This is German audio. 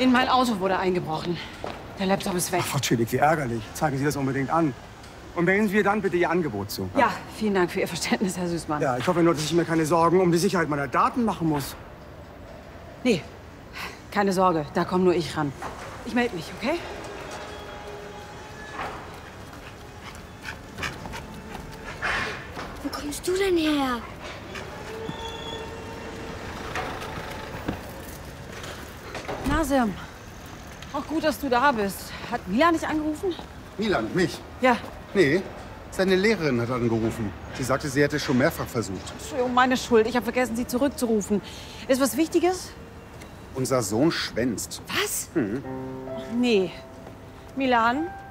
In mein Auto wurde eingebrochen. Der Laptop ist weg. Ach, Frau Tschillig, wie ärgerlich. Zeigen Sie das unbedingt an. Und bringen Sie mir dann bitte Ihr Angebot zu. Ja, vielen Dank für Ihr Verständnis, Herr Süßmann. Ja, ich hoffe nur, dass ich mir keine Sorgen um die Sicherheit meiner Daten machen muss. Nee, keine Sorge, da komme nur ich ran. Ich melde mich, okay? Wo kommst du denn her? Nasim, auch gut, dass du da bist. Hat Mila nicht angerufen? Milan, mich? Ja. Nee, seine Lehrerin hat angerufen. Sie sagte, sie hätte es schon mehrfach versucht. Entschuldigung, meine Schuld. Ich habe vergessen, sie zurückzurufen. Ist was Wichtiges? Unser Sohn schwänzt. Was? Nee. Milan,